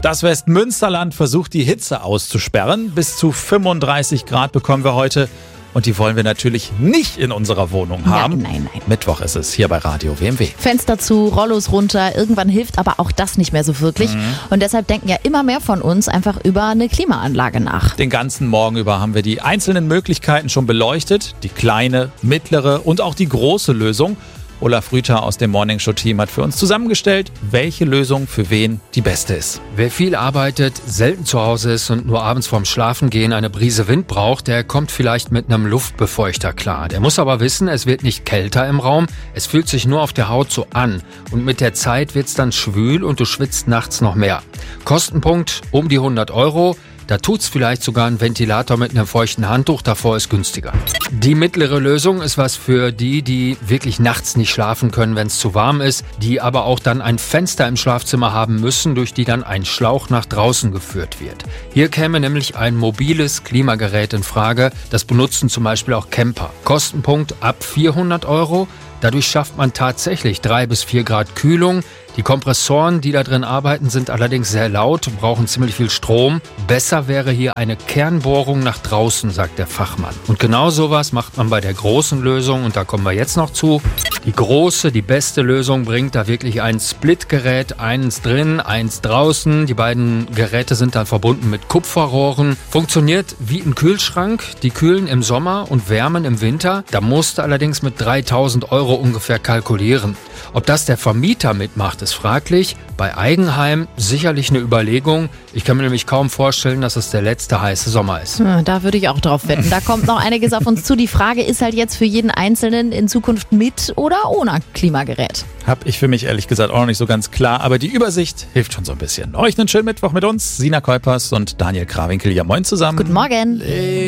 Das Westmünsterland versucht, die Hitze auszusperren. Bis zu 35 Grad bekommen wir heute. Und die wollen wir natürlich nicht in unserer Wohnung haben. Nein. Mittwoch ist es hier bei Radio WMW. Fenster zu, Rollos runter. Irgendwann hilft aber auch das nicht mehr so wirklich. Und deshalb denken ja immer mehr von uns einfach über eine Klimaanlage nach. Den ganzen Morgen über haben wir die einzelnen Möglichkeiten schon beleuchtet. Die kleine, mittlere und auch die große Lösung. Olaf Rüther aus dem Morningshow-Team hat für uns zusammengestellt, welche Lösung für wen die beste ist. Wer viel arbeitet, selten zu Hause ist und nur abends vorm Schlafengehen eine Brise Wind braucht, der kommt vielleicht mit einem Luftbefeuchter klar. Der muss aber wissen, es wird nicht kälter im Raum, es fühlt sich nur auf der Haut so an. Und mit der Zeit wird's dann schwül und du schwitzt nachts noch mehr. Kostenpunkt um die 100 €. Da tut's vielleicht sogar ein Ventilator mit einem feuchten Handtuch, davor ist günstiger. Die mittlere Lösung ist was für die wirklich nachts nicht schlafen können, wenn es zu warm ist, die aber auch dann ein Fenster im Schlafzimmer haben müssen, durch die dann ein Schlauch nach draußen geführt wird. Hier käme nämlich ein mobiles Klimagerät in Frage. Das benutzen zum Beispiel auch Camper. Kostenpunkt ab 400 €. Dadurch schafft man tatsächlich 3 bis 4 Grad Kühlung. Die Kompressoren, die da drin arbeiten, sind allerdings sehr laut, brauchen ziemlich viel Strom. Besser wäre hier eine Kernbohrung nach draußen, sagt der Fachmann. Und genau sowas macht man bei der großen Lösung und da kommen wir jetzt noch zu. Die große, die beste Lösung bringt da wirklich ein Splitgerät, eins drin, eins draußen. Die beiden Geräte sind dann verbunden mit Kupferrohren. Funktioniert wie ein Kühlschrank. Die kühlen im Sommer und wärmen im Winter. Da musst du allerdings mit 3.000 € ungefähr kalkulieren. Ob das der Vermieter mitmacht, ist fraglich. Bei Eigenheim sicherlich eine Überlegung. Ich kann mir nämlich kaum vorstellen, dass es der letzte heiße Sommer ist. Da würde ich auch drauf wetten. Da kommt noch einiges auf uns zu. Die Frage ist halt jetzt für jeden Einzelnen in Zukunft mit oder ohne Klimagerät. Hab ich für mich ehrlich gesagt auch noch nicht so ganz klar, aber die Übersicht hilft schon so ein bisschen. Euch einen schönen Mittwoch mit uns, Sina Kuipers und Daniel Krawinkel. Ja, moin zusammen. Guten Morgen.